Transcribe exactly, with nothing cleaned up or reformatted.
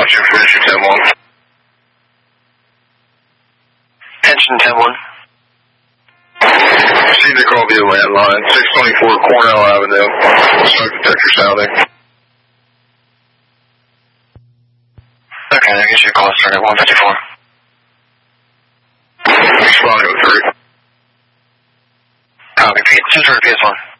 What's your information, ten one? Attention, ten one. Received a call via landline, six twenty-four Cornell Avenue. Smoke detector sounding. Okay, that gives you a call started at one fifty-four. Responding with three. Copy, Pete. Just repeat this one.